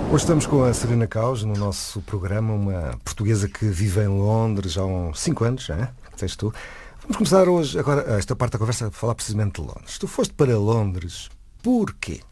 Hoje estamos com a Serena Caus no nosso programa, uma portuguesa que vive em Londres há uns 5 anos, disseste tu. Vamos começar hoje, agora, esta parte da conversa, a falar precisamente de Londres. Tu foste para Londres, porquê?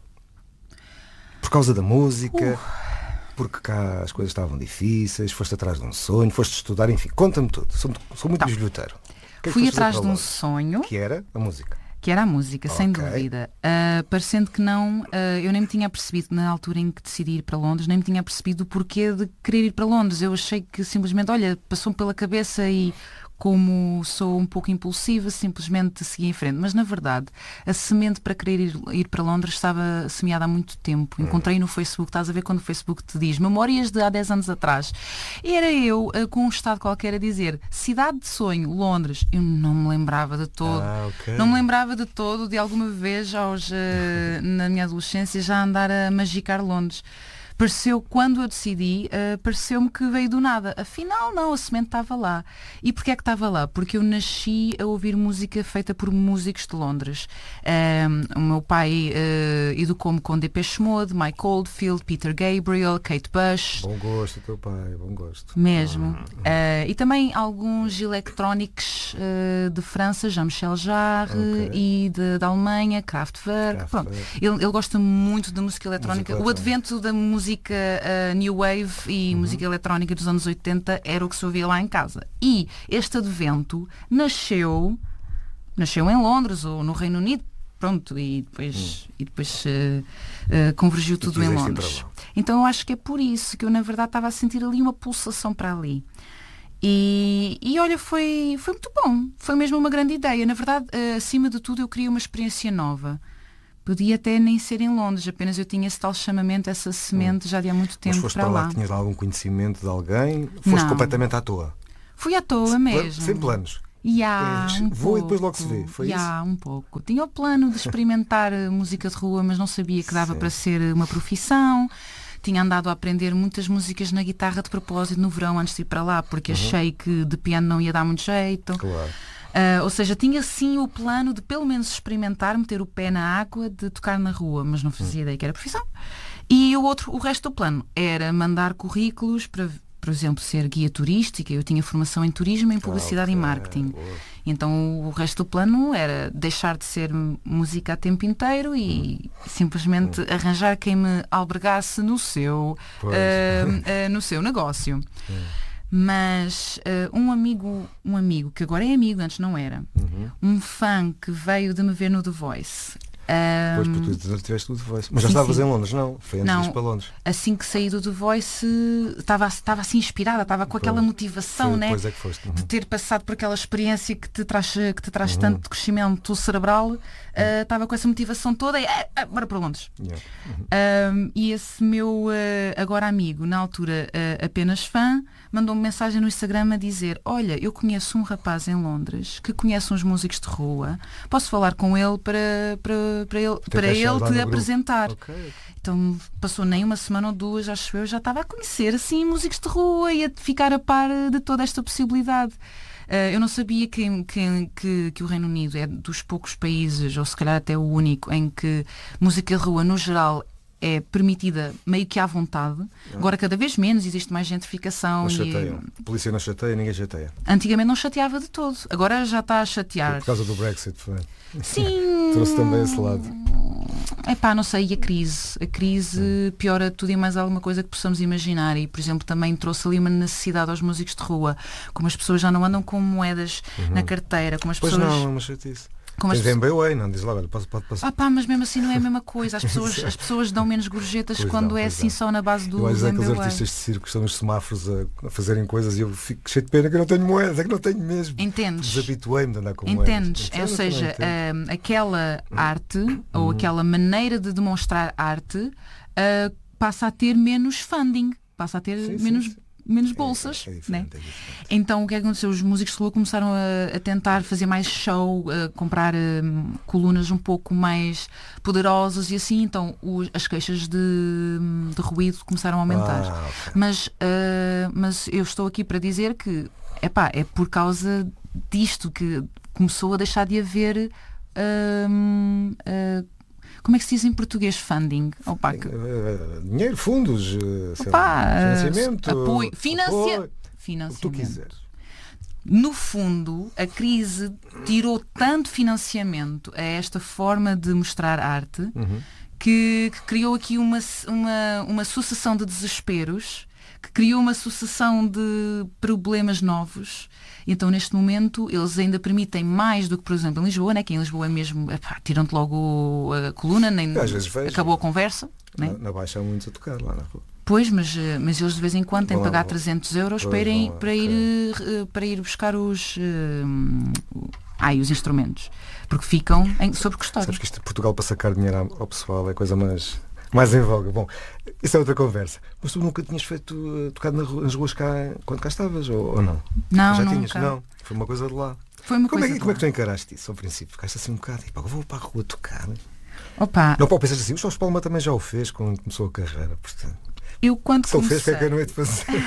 Por causa da música? Porque cá as coisas estavam difíceis? Foste atrás de um sonho? Foste estudar? Enfim, conta-me tudo. Sou muito biblioteiro. Fui atrás de um sonho. Que era a música. Que era a música, sem dúvida. Parecendo que não, eu nem me tinha percebido, na altura em que decidi ir para Londres, nem me tinha percebido o porquê de querer ir para Londres. Eu achei que simplesmente, passou-me pela cabeça e, como sou um pouco impulsiva, simplesmente segui em frente. Mas, na verdade, a semente para querer ir para Londres estava semeada há muito tempo. Encontrei no Facebook, estás a ver quando o Facebook te diz memórias de há 10 anos atrás. E era eu, com um estado qualquer, a dizer cidade de sonho, Londres. Eu não me lembrava de todo. Não me lembrava de todo de alguma vez, na minha adolescência, já andar a magicar Londres. Pareceu, quando eu decidi, pareceu-me que veio do nada. Afinal, não, a semente estava lá. E porquê é que estava lá? Porque eu nasci a ouvir música feita por músicos de Londres. O meu pai educou-me com Depeche Mode, Mike Oldfield, Peter Gabriel, Kate Bush. Bom gosto, teu pai, bom gosto. Mesmo. E também alguns electrónicos de França, Jean-Michel Jarre, e da Alemanha, Kraftwerk. Pronto. Ele gosta muito da música eletrónica. O advento da música New Wave e música eletrónica dos anos 80 era o que se ouvia lá em casa. E este advento nasceu em Londres ou no Reino Unido, pronto, e depois convergiu tudo em Londres. Então eu acho que é por isso que eu, na verdade, estava a sentir ali uma pulsação para ali. E olha, foi muito bom. Foi mesmo uma grande ideia. Na verdade, acima de tudo, eu queria uma experiência nova. Podia até nem ser em Londres, apenas eu tinha esse tal chamamento, essa semente já de há muito tempo. Mas foste para lá. Tinhas algum conhecimento de alguém? Foste completamente à toa? Fui à toa mesmo. Sem planos? Vou e depois logo se vê, foi isso? Um pouco. Tinha o plano de experimentar música de rua, mas não sabia que dava para ser uma profissão. Tinha andado a aprender muitas músicas na guitarra de propósito no verão antes de ir para lá, porque achei que de piano não ia dar muito jeito. Claro. Ou seja, tinha sim o plano de pelo menos experimentar, meter o pé na água, de tocar na rua, mas não fazia ideia que era profissão. E o resto do plano era mandar currículos para, por exemplo, ser guia turística. Eu tinha formação em turismo, em publicidade e marketing. Boa. Então o resto do plano era deixar de ser música a tempo inteiro e simplesmente arranjar quem me albergasse no seu negócio. Mas um amigo que agora é amigo, antes não era, um fã que veio de me ver no The Voice. Pois, porque tu tiveste o The Voice. Mas já estavas em Londres, não? Foi antes de ir para Londres. Assim que saí do The Voice, estava assim inspirada, estava com aquela motivação, né? Depois é que foste. De ter passado por aquela experiência que te traz tanto de crescimento cerebral. Estava com essa motivação toda e bora para Londres. E esse meu agora amigo, na altura apenas fã, mandou-me mensagem no Instagram a dizer: olha, eu conheço um rapaz em Londres que conhece uns músicos de rua, posso falar com ele para ele te apresentar. Então passou nem uma semana ou duas, acho eu, já estava a conhecer assim músicos de rua e a ficar a par de toda esta possibilidade. Eu não sabia que o Reino Unido é dos poucos países, ou se calhar até o único, em que música de rua, no geral, é permitida meio que à vontade. Agora cada vez menos, existe mais gentrificação. Não chateia. A polícia não chateia, ninguém chateia. Antigamente não chateava de todo. Agora já está a chatear. Por causa do Brexit, foi. Sim. Trouxe também esse lado. Não sei, e a crise piora tudo e mais alguma coisa que possamos imaginar. E, por exemplo, também trouxe ali uma necessidade aos músicos de rua. Como as pessoas já não andam com moedas na carteira, como as pessoas... Pois não, é uma chatice. Tens MBWay, não diz logo, pode passar. Mas mesmo assim não é a mesma coisa. As pessoas dão menos gorjetas quando é assim só na base do MBWay. Aqueles artistas de circo estão nos semáforos a fazerem coisas e eu fico cheio de pena que eu não tenho moeda, que não tenho mesmo. Entendes? Desabituei-me de andar com moedas. Entendes? Ou seja, aquela arte ou aquela maneira de demonstrar arte passa a ter menos funding, passa a ter menos bolsas, né? Então o que aconteceu? Os músicos de rua começaram a tentar fazer mais show, comprar colunas um pouco mais poderosas e assim, então as queixas de ruído começaram a aumentar. Mas eu estou aqui para dizer que é por causa disto que começou a deixar de haver como é que se diz em português funding? Opa, dinheiro, fundos, financiamento, apoio, financiamento. O que tu quiseres. No fundo, a crise tirou tanto financiamento a esta forma de mostrar arte que criou aqui uma sucessão de desesperos, que criou uma sucessão de problemas novos. Então, neste momento, eles ainda permitem mais do que, por exemplo, em Lisboa, né? Que em Lisboa é mesmo, tiram-te logo a coluna, nem acabou a conversa. Né? Na Baixa há muitos a tocar lá na rua. Pois, mas eles de vez em quando têm que pagar 300 euros para ir buscar os instrumentos. Porque ficam sob custódia. Sabes que isto de Portugal para sacar dinheiro ao pessoal é a coisa mais em voga. Bom, isso é outra conversa. Mas tu nunca tinhas tocado nas ruas cá quando cá estavas, ou não? Não, já nunca. Tinhas? Não, foi uma coisa de lá. Como é que tu encaraste isso ao princípio? Ficaste assim um bocado, vou para a rua tocar. Opa. Não pode pensar assim, o Jorge Palma também já o fez quando começou a carreira, portanto. Eu quando comecei... Se ele fez, o que é que eu não hei de fazer?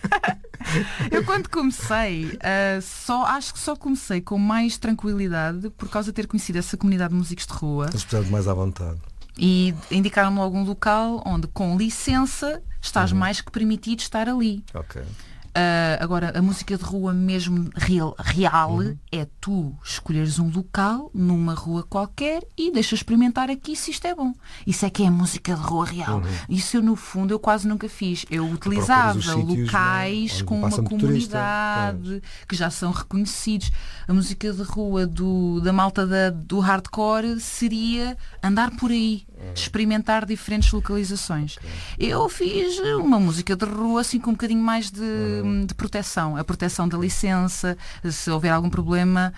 Eu quando comecei, acho que só comecei com mais tranquilidade por causa de ter conhecido essa comunidade de músicos de rua. Eles precisavam mais à vontade. E indicaram-me logo um local onde, com licença, estás mais que permitido estar ali. Ok. Agora, a música de rua mesmo real é tu escolheres um local numa rua qualquer e deixa experimentar aqui se isto é bom. Isso é que é a música de rua real. Isso eu, no fundo, eu quase nunca fiz. Eu utilizava locais com uma comunidade que já são reconhecidos. A música de rua da malta do hardcore seria andar por aí, experimentar diferentes localizações. Eu fiz uma música de rua assim com um bocadinho mais de proteção, a proteção da licença, se houver algum problema,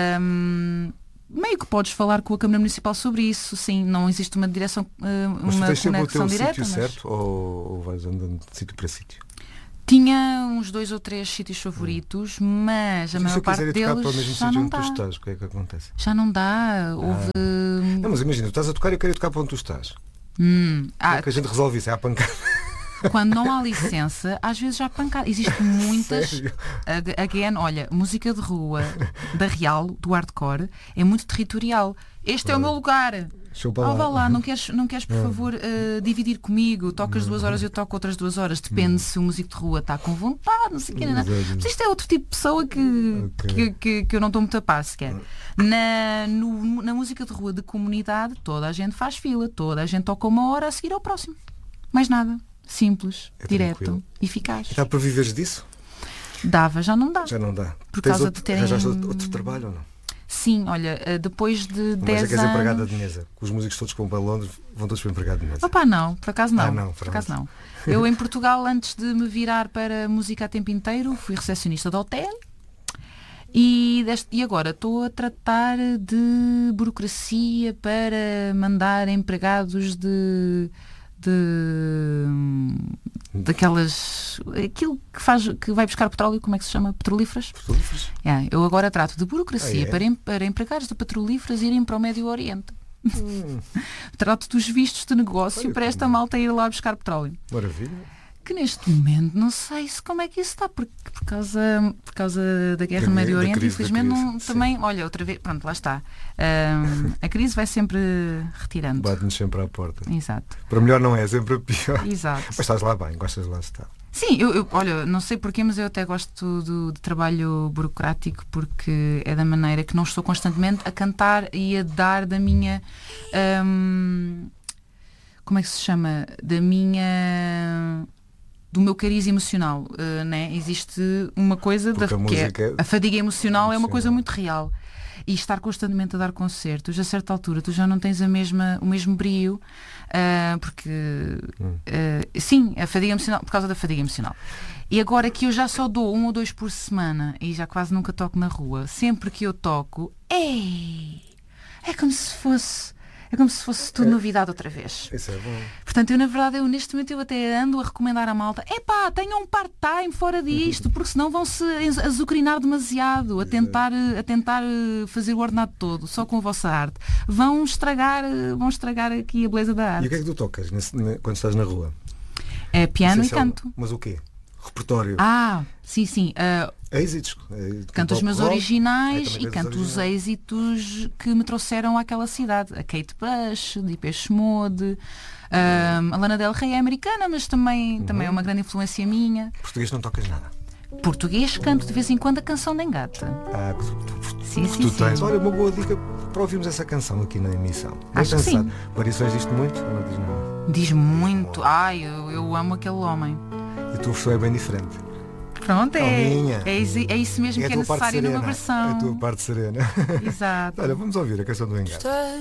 meio que podes falar com a Câmara Municipal sobre isso. Sim, não existe uma direção, mas uma tu tens conexão sempre o teu direta. sítio certo ou vais andando de sítio para sítio? Tinha uns 2 ou 3 sítios favoritos, mas a maior parte deles já não dá. Tu estás, o que é que acontece? Já não dá. Não, mas imagina, tu estás a tocar e eu quero ir tocar para onde tu estás. Como é que a gente resolve isso? É a pancada. Quando não há licença, às vezes já há pancada. Existem muitas. Again, olha, música de rua, da real, do hardcore, é muito territorial. Este é o meu lugar. Vá lá, não queres por favor dividir comigo? Tocas 2 horas, eu toco outras 2 horas. Depende se o músico de rua está com vontade, não sei o quê. Mas isto é outro tipo de pessoa que eu não estou muito a par sequer. Na música de rua de comunidade, toda a gente faz fila, toda a gente toca 1 hora a seguir ao próximo. Mais nada. Simples, direto, eficaz. Dá para viveres disso? Dava, já não dá. Já não dá. Por causa de terem... Já outro trabalho ou não? Sim, olha, depois de 10 anos... Mas é que és empregada de mesa. Os músicos todos que vão para Londres vão todos para empregado de mesa. Opa, não, por acaso não. Por acaso não. Eu em Portugal, antes de me virar para música a tempo inteiro, fui recepcionista de hotel. E agora estou a tratar de burocracia para mandar empregados daquelas, aquilo que vai buscar petróleo, como é que se chama? Petrolíferas? Eu agora trato de burocracia para empregados de petrolíferas irem para o Médio Oriente. Trato dos vistos de negócio para esta malta ir lá buscar petróleo. Maravilha. Que neste momento não sei como é que isso está, porque por causa da guerra no Médio Oriente, infelizmente também, olha, outra vez, pronto, lá está. A crise vai sempre retirando. Bate-nos sempre à porta. Exato. Para melhor não é, sempre pior. Exato. Mas estás lá bem, gostas de lá de estar. Sim, olha, não sei porquê, mas eu até gosto de trabalho burocrático, porque é da maneira que não estou constantemente a cantar e a dar da minha... como é que se chama? Do meu cariz emocional, né? Existe uma coisa a fadiga emocional é uma coisa muito real. E estar constantemente a dar concertos, a certa altura tu já não tens o mesmo brio, porque sim, a fadiga emocional, por causa da fadiga emocional. E agora que eu já só dou 1 ou 2 por semana e já quase nunca toco na rua, sempre que eu toco, é como se fosse tudo novidade outra vez. Isso é bom. Portanto, neste momento eu até ando a recomendar à malta, tenham um part-time fora disto, porque senão vão-se azucrinar demasiado a tentar fazer o ordenado todo, só com a vossa arte. Vão estragar aqui a beleza da arte. E o que é que tu tocas quando estás na rua? É piano e canto. Mas o quê? repertório. Sim. Êxitos. Canto os meus originais e canto os êxitos que me trouxeram àquela cidade. A Kate Bush, Depeche Mode, a Lana Del Rey é americana, mas também é uma grande influência minha. Português não tocas nada? Português canto de vez em quando a canção da Engata. Sim. Tens. Olha, uma boa dica para ouvirmos essa canção aqui na emissão. Acho que sim. Variações disto muito ou não diz nada? Diz muito. Eu amo aquele homem. E a tua versão é bem diferente. Pronto, é isso mesmo que é necessário numa versão. É a tua parte serena. Exato. Olha, vamos ouvir a canção do Engata.